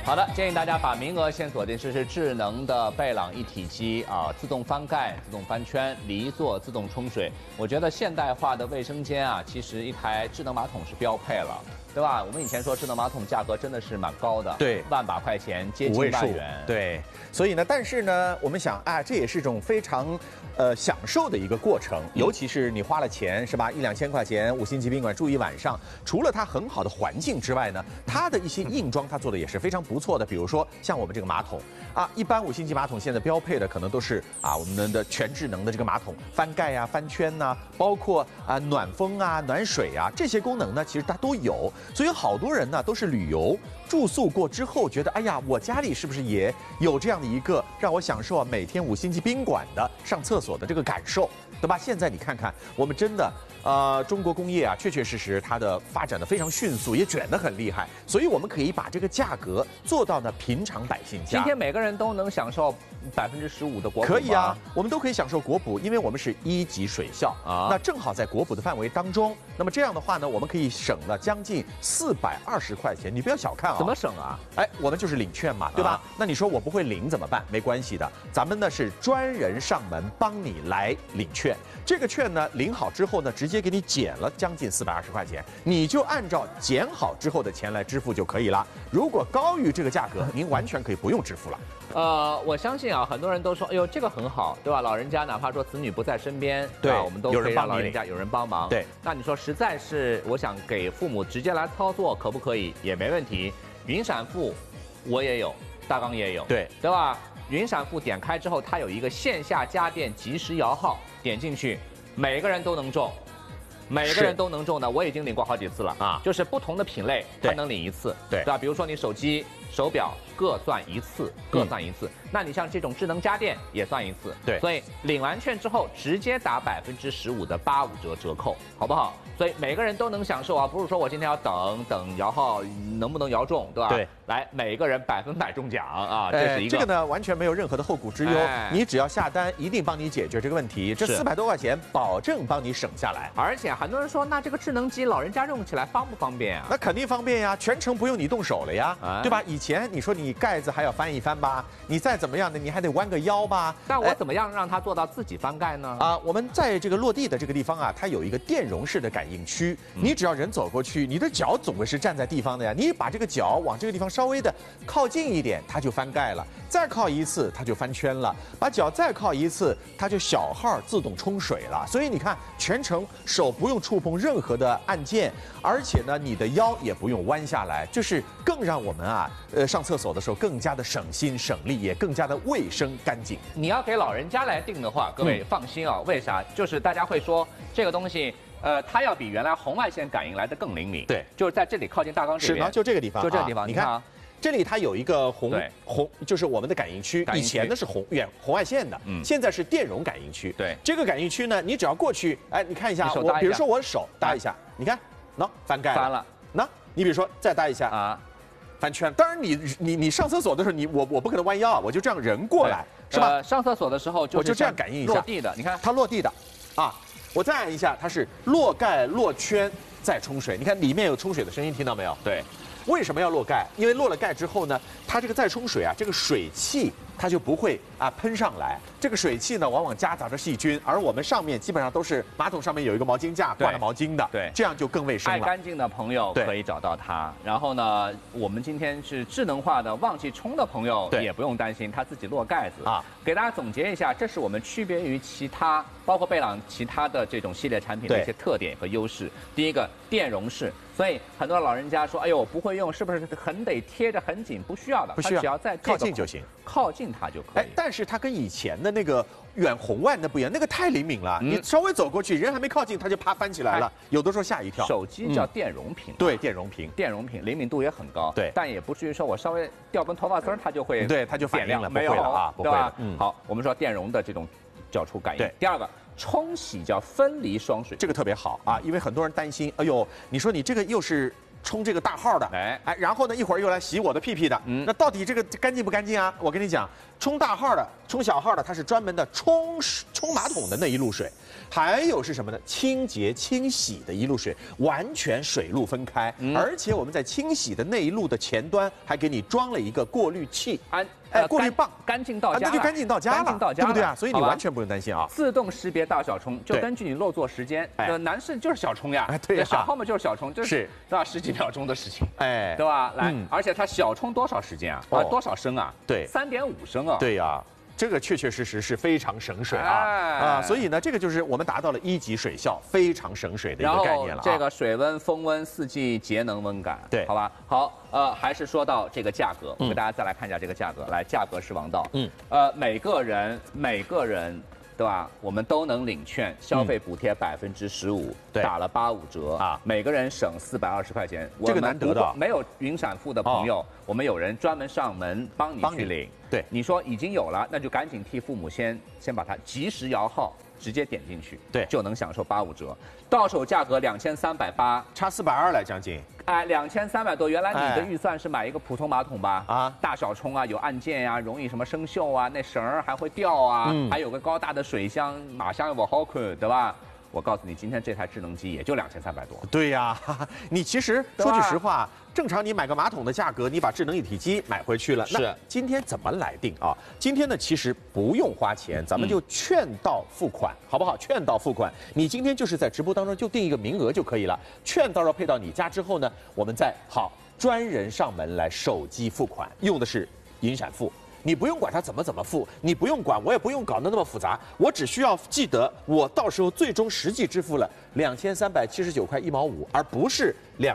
好的，建议大家把名额先锁定，这是智能的贝朗一体机啊，自动翻盖、自动翻圈、离座、自动冲水。我觉得现代化的卫生间啊，其实一台智能马桶是标配了，对吧？我们以前说智能马桶价格真的是蛮高的， 对， 万把块钱，接近万元， 对。所以呢，但是呢，我们想啊，这也是一种非常享受的一个过程，尤其是你花了钱是吧，1、2千块钱5星级宾馆住一晚上，除了它很好的环境之外呢，它的一些硬装它做的也是非常不错的，比如说像我们这个马桶啊，一般5星级马桶现在标配的可能都是啊我们的全智能的这个马桶，翻盖啊、翻圈呐、包括啊暖风啊、暖水啊这些功能呢，其实它都有，所以好多人呢都是旅游住宿过之后觉得，哎呀，我家里是不是也有这样的一个让我享受啊每天5星级宾馆的上厕所的这个感受，对吧？现在你看看，我们真的。中国工业啊，确确实实它的发展的非常迅速，也卷得很厉害，所以我们可以把这个价格做到呢平常百姓家。 今天每个人都能享受15%的国补吗？ 可以啊，我们都可以享受国补，因为我们是1级水校啊，那正好在国补的范围当中。那么这样的话呢，我们可以省了将近420块钱，你不要小看啊。 怎么省啊？ 哎，我们就是领券嘛，对吧？那你说我不会领怎么办？没关系的，咱们呢是专人上门帮你来领券。这个券呢领好之后呢，直接给你减了将近420块钱，你就按照减好之后的钱来支付就可以了。如果高于这个价格，您完全可以不用支付了。 我相信啊，很多人都说，哎呦，这个很好，对吧？老人家哪怕说子女不在身边， 对， 我们都可以让老人家有人帮忙。 对， 那你说实在是，我想给父母直接来操作，可不可以？也没问题。云闪付我也有，大纲也有，对吧？云闪付点开之后，它有一个线下家电即时摇号，点进去，每个人都能中。每个人都能中的，我已经领过好几次了啊！就是不同的品类，它能领一次，对吧？比如说你手机、手表各算一次，各算一次。那你像这种智能家电也算一次，对。所以领完券之后，直接打15%的85折折扣，好不好？所以每个人都能享受啊，不是说我今天要等摇号能不能摇中，对吧？对。来，每个人100%中奖啊！这是一个这个呢，完全没有任何的后顾之忧，你只要下单，一定帮你解决这个问题。这400多块钱，保证帮你省下来。 而且很多人说，那这个智能机老人家用起来方不方便啊？ 那肯定方便呀，全程不用你动手了呀，对吧？以前你说你盖子还要翻一翻吧，你再怎么样的，你还得弯个腰吧。 但我怎么样让它做到自己翻盖呢？ 我们在这个落地的这个地方啊，它有一个电容式的感应区，你只要人走过去，你的脚总归是站在地方的呀，你把这个脚往这个地方稍微的靠近一点，它就翻盖了；再靠一次，它就翻圈了；把脚再靠一次，它就小号自动冲水了。所以你看，全程手不用触碰任何的按键，而且呢，你的腰也不用弯下来，就是更让我们啊，上厕所的时候更加的省心省力，也更加的卫生干净。 你要给老人家来定的话，各位放心啊，为啥？就是大家会说这个东西。它要比原来红外线感应来的更灵敏。对，就是在这里靠近大缸这边， 是呢，就这个地方， 就这个地方， 你看啊，这里它有一个红，就是我们的感应区。以前呢是红外线的，现在是电容感应区。对，这个感应区呢，你只要过去，哎，你看一下，我比如说我手搭一下，你看，喏，翻盖了，那你比如说再搭一下啊，翻圈。当然你上厕所的时候，我不可能弯腰啊，我就这样人过来，是吧？ 上厕所的时候我就这样感应一下， 落地的，你看它落地的，啊。我再按一下，它是落盖落圈再冲水，你看里面有冲水的声音，听到没有？对，为什么要落盖？因为落了盖之后呢，它这个再冲水啊，这个水汽它就不会喷上来。这个水汽呢，往往夹杂着细菌，而我们上面基本上都是马桶上面有一个毛巾架挂着毛巾的，对，这样就更卫生了。 爱干净的朋友可以找到它。然后呢，我们今天是智能化的，忘记冲的朋友也不用担心，它自己落盖子啊。给大家总结一下，这是我们区别于其他，包括贝朗其他的这种系列产品的一些特点和优势。第一个，电容式。所以很多老人家说：“哎呦，不会用，是不是很得贴着很紧？”不需要的， 不需要， 只要在靠近就行， 靠近它就可以。 但是它跟以前的那个远红外那不一样，那个太灵敏了，你稍微走过去，人还没靠近，它就啪翻起来了，有的时候吓一跳。 手机叫电容屏， 对，电容屏， 灵敏度也很高，对，但也不至于说我稍微掉根头发丝它就会， 对，它就反应了， 没有啊，不会了。 好，我们说电容的这种脚触感应。对，第二个。冲洗叫分离双水， 这个特别好啊，因为很多人担心，哎呦，你说你这个又是冲这个大号的，然后呢一会儿又来洗我的屁屁的，那到底这个干净不干净啊？我跟你讲，冲大号的冲小号的它是专门的冲马桶的那一路水，还有是什么呢？清洁清洗的一路水，完全水路分开，而且我们在清洗的那一路的前端还给你装了一个过滤器，过滤棒， 干净到家， 那就干净到家了，对不对啊？所以你完全不用担心啊。 自动识别大小冲，就根据你落座时间，男士就是小冲呀， 对， 小号嘛就是小冲，就是对吧？10几秒钟的事情， 哎， 对吧？来，而且它小冲多少时间啊？多少升啊？ 对 ，3.5升啊。 对呀。这个确确实实是非常省水啊所以呢，这个就是我们达到了1级水效，非常省水的一个概念了。 这个水温、风温4季节能温感， 对， 好吧？好，还是说到这个价格，我给大家再来看一下这个价格。来，价格是王道，每个人。对吧？我们都能领券，消费补贴15%，打了85折啊，每个人省420块钱。 这个难得的。 没有云闪付的朋友，我们有人专门上门帮你去领。 对， 你说已经有了，那就赶紧替父母先把它及时摇号，直接点进去， 对， 就能享受85折。到手价格2380， 差420了将近。 哎，2300多，原来你的预算是买一个普通马桶吧？ 啊， 大小冲啊，有按键呀，容易什么生锈啊，那绳儿还会掉啊，还有个高大的水箱，马上我好看，对吧？我告诉你，今天这台智能机也就2300多。 对呀，你其实说句实话，正常你买个马桶的价格，你把智能一体机买回去了。 是， 今天怎么来定啊？今天呢，其实不用花钱，咱们就券到付款，好不好？券到付款，你今天就是在直播当中就定一个名额就可以了。券到时候配到你家之后呢，我们再专人上门来手机付款，用的是银闪付。你不用管它怎么付，你不用管，我也不用搞得那么复杂，我只需要记得我到时候最终实际支付了2379块1毛5，而不是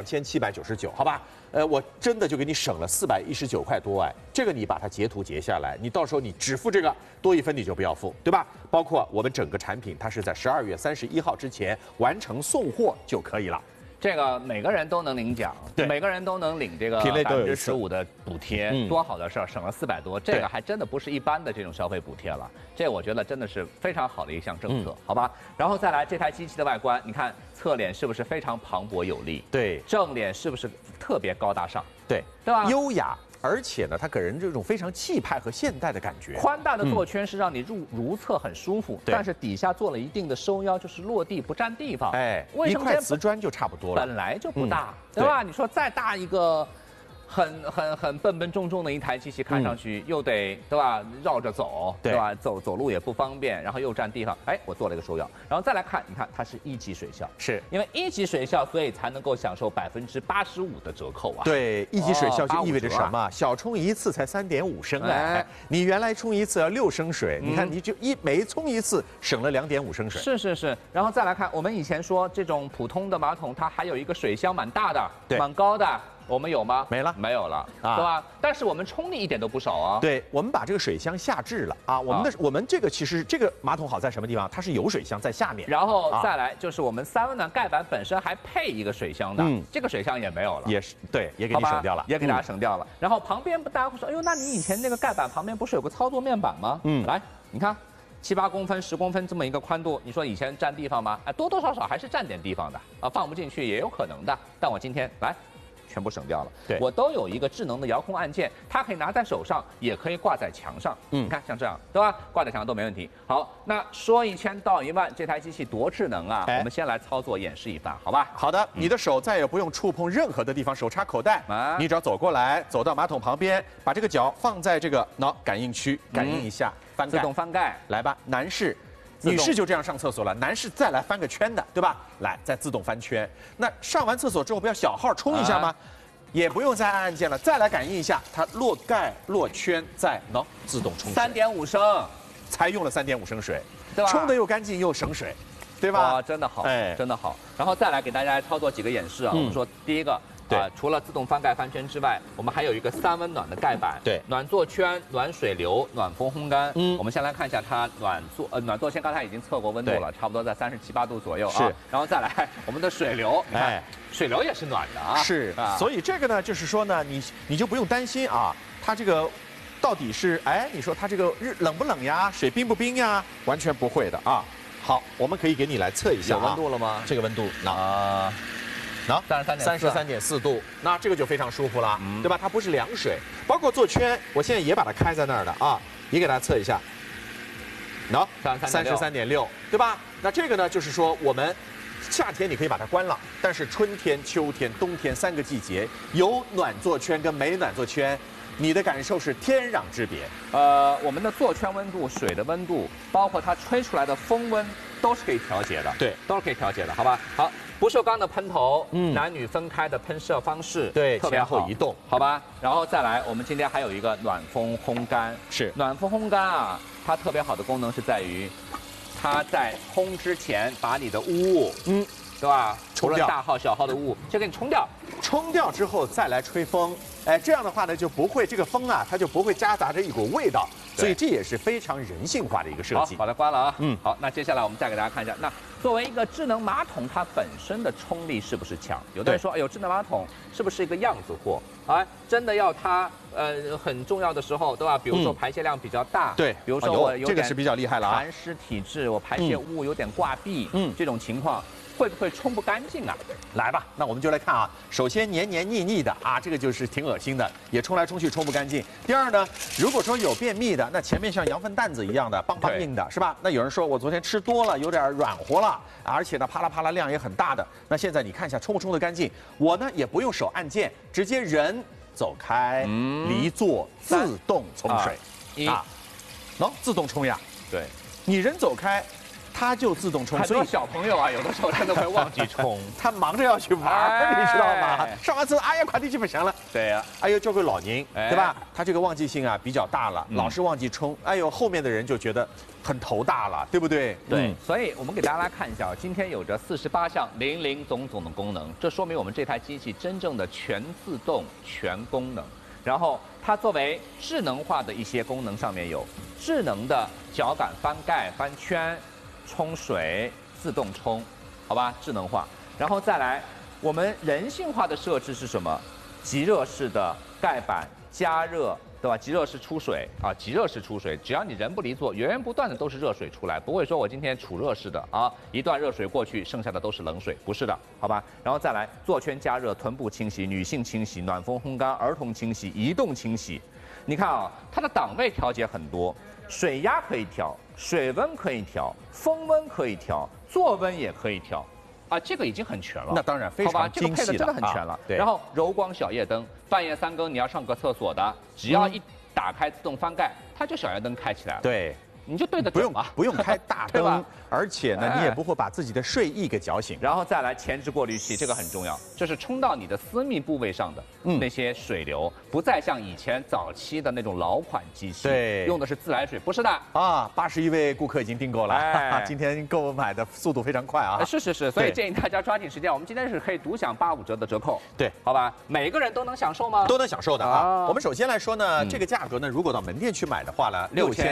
2799，好吧？我真的就给你省了419块多哎，这个你把它截图截下来，你到时候你只付这个，多1分你就不要付，对吧？包括我们整个产品，它是在12月31号之前完成送货就可以了。 这个每个人都能领奖，每个人都能领这个15%的补贴，多好的事儿，省了400多，这个还真的不是一般的这种消费补贴了，这我觉得真的是非常好的一项政策，好吧？然后再来这台机器的外观，你看侧脸是不是非常磅礴有力？对，正脸是不是特别高大上？对吧？ 优雅。而且呢，它给人这种非常气派和现代的感觉。 宽大的座圈是让你如厕很舒服，但是底下做了一定的收腰，就是落地不占地方。 哎，一块瓷砖就差不多了。 本来就不大，对吧？你说再大一个。很笨重的一台机器，看上去又得对吧，绕着走，对吧？走路也不方便，然后又占地方。哎，我做了一个收腰，然后再来看，你看它是1级水效，是因为1级水效，所以才能够享受85%的折扣啊。 对，1级水效就意味着什么？小冲一次才3.5升哎，你原来冲一次要6升水，你看你就每冲一次省了2.5升水。 是，然后再来看，我们以前说这种普通的马桶，它还有一个水箱蛮大的，蛮高的。我们有吗？ 没了， 没有了，啊，对吧？但是我们冲力一点都不少啊。 对，我们把这个水箱下置了啊。我们这个其实这个马桶好在什么地方？它是有水箱在下面。 然后再来就是我们3温暖盖板本身还配一个水箱的，这个水箱也没有了， 也是对，也给你省掉了， 也给大家省掉了。然后旁边大家会说，哎呦，那你以前那个盖板旁边不是有个操作面板吗？来，你看。7、8公分、10公分这么一个宽度，你说以前占地方吗？哎，多多少少还是占点地方的啊，放不进去也有可能的。但我今天来，全部省掉了。对，我都有一个智能的遥控按键，它可以拿在手上，也可以挂在墙上。你看像这样，对吧？挂在墙上都没问题。好，那说1000道1万，这台机器多智能啊！我们先来操作演示一番，好吧？ 好的，你的手再也不用触碰任何的地方，手插口袋，你只要走过来，走到马桶旁边，把这个脚放在这个感应区，感应一下。 自动翻盖， 来吧，男士、女士就这样上厕所了，男士再来翻个圈的，对吧？来，再自动翻圈。那上完厕所之后，不要小号冲一下吗？也不用再按按键了，再来感应一下，它落盖落圈，再自动冲水。 3.5升， 才用了3.5升水， 对吧？ 冲得又干净又省水，对吧？ 哇，真的好，真的好。然后再来给大家操作几个演示啊，我们说第一个。除了自动翻盖翻圈之外，我们还有一个3温暖的盖板，对，暖座圈、暖水流、暖风烘干。我们先来看一下它暖座圈，刚才已经测过温度了，差不多在37、8度左右啊。是，然后再来我们的水流，你看，水流也是暖的啊。 是，所以这个呢，就是说呢，你就不用担心啊，它这个到底是你说它这个冷不冷呀，水冰不冰呀，完全不会的啊。好，我们可以给你来测一下有温度了吗？ 这个温度33.4度，那这个就非常舒服了，对吧？它不是凉水，包括座圈，我现在也把它开在那儿的啊，也给大家测一下， 喏，33.6，对吧？那这个呢，就是说我们夏天你可以把它关了，但是春天、秋天、冬天3个季节有暖座圈跟没暖座圈，你的感受是天壤之别。 我们的座圈温度、水的温度，包括它吹出来的风温，都是可以调节的。 对， 都是可以调节的，好吧？好，不锈钢的喷头，男女分开的喷射方式， 对， 特别好， 前后移动， 好吧？然后再来，我们今天还有一个暖风烘干， 是暖风烘干啊，它特别好的功能是在于，它在烘之前把你的污物，对吧？除了大号小号的污，就给你冲掉。 冲掉之后再来吹风，哎，这样的话呢就不会这个风啊，它就不会夹杂着一股味道，所以这也是非常人性化的一个设计。 好，把它关了啊。好，那接下来我们再给大家看一下，那作为一个智能马桶，它本身的冲力是不是强？有的人说，哎呦，智能马桶是不是一个样子货？啊，真的要它很重要的时候，对吧？比如说排泄量比较大， 对， 比如说我有这个是比较厉害了啊， 痰湿体质，我排泄物有点挂壁，这种情况。会不会冲不干净啊？ 来吧，那我们就来看啊。首先黏黏腻腻的啊，这个就是挺恶心的，也冲来冲去冲不干净。第二呢，如果说有便秘的，那前面像羊粪蛋子一样的梆梆硬的，是吧？那有人说我昨天吃多了，有点软和了，而且呢啪啦啪啦量也很大的。那现在你看一下冲不冲得干净？我呢也不用手按键，直接人走开，离座自动冲水啊，喏，自动冲呀。对，你人走开。它就自动冲， 所以小朋友啊，有的时候真的会忘记冲， 他忙着要去玩，你知道吗？上完厕所，哎呀，快递去不行了。 对呀， 哎呦，交给老您，对吧？他这个忘记性啊比较大了，老是忘记冲，哎呦，后面的人就觉得很头大了，对不对？ 对，所以我们给大家来看一下，今天有着48项林林总总的功能，这说明我们这台机器真正的全自动、全功能。然后它作为智能化的一些功能上面有智能的脚感翻盖、翻圈。冲水自动冲，好吧，智能化。然后再来，我们人性化的设置是什么？即热式的盖板加热，对吧？即热式出水啊，即热式出水，只要你人不离座，源源不断的都是热水出来，不会说我今天储热式的啊，一段热水过去，剩下的都是冷水，不是的，好吧？然后再来，座圈加热、臀部清洗、女性清洗、暖风烘干、儿童清洗、移动清洗。你看啊，它的档位调节很多。水压可以调，水温可以调，风温可以调，座温也可以调，啊，这个已经很全了。 那当然非常精细了， 这个配的真的很全了。对。然后柔光小夜灯，半夜3更你要上个厕所的，只要一打开自动翻盖，它就小夜灯开起来了。对。你就对得准嘛， 不用开大灯，而且呢，你也不会把自己的睡意给搅醒。 然后再来前置过滤器，这个很重要，这是冲到你的私密部位上的那些水流，不再像以前早期的那种老款机器，对，用的是自来水，不是的啊。 81位顾客已经订购了，今天购买的速度非常快啊。 是，所以建议大家抓紧时间，我们今天是可以独享85折的折扣， 对， 好吧？每个人都能享受吗？ 都能享受的啊。我们首先来说呢，这个价格呢，如果到门店去买的话呢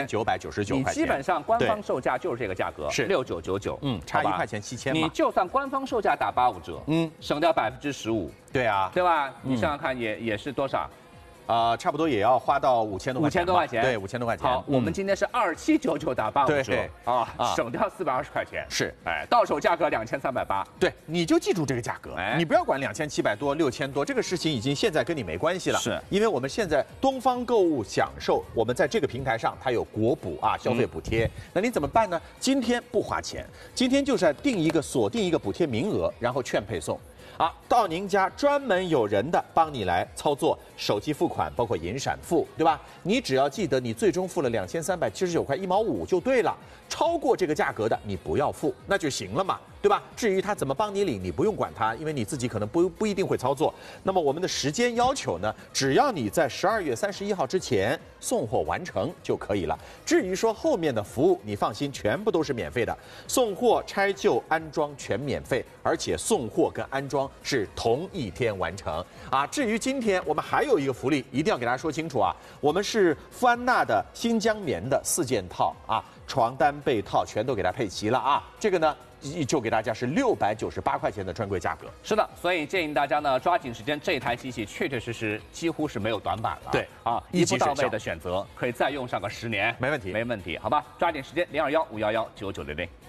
，6999。 基本上官方售价就是这个价格，是6999， 差1块钱7000嘛。 你就算官方售价打85折，省掉15%， 对啊， 对吧？你想想看，也是多少？ 差不多也要花到5000多块钱。5000 多块钱， 对，5000多块钱。 好，我们今天是2799打85折啊，省掉420块钱。 是， 哎，到手价格2380。 对，你就记住这个价格，你不要管2700多、6000多，这个事情已经现在跟你没关系了。是，因为我们现在东方购物享受，我们在这个平台上它有国补啊，消费补贴。那你怎么办呢？今天不花钱，今天就是锁定一个补贴名额，然后券配送。到您家专门有人的帮你来操作手机付款，包括银闪付，对吧？你只要记得你最终付了2379块1毛5就对了，超过这个价格的你不要付，那就行了嘛，对吧？至于他怎么帮你领，你不用管他，因为你自己可能不一定会操作。那么我们的时间要求呢，只要你在12月31号之前送货完成就可以了。至于说后面的服务，你放心，全部都是免费的，送货、拆旧、安装全免费，而且送货跟安装是同一天完成啊。至于今天我们还有一个福利，一定要给大家说清楚啊，我们是富安娜的新疆棉的4件套啊，床单被套全都给它配齐了啊。这个呢就给大家是698块钱的专柜价格。 是的，所以建议大家呢抓紧时间，这台机器确确实实几乎是没有短板了。 对啊，一步到位的选择，可以再用上个10年， 没问题， 没问题，好吧？抓紧时间，021-511-9900。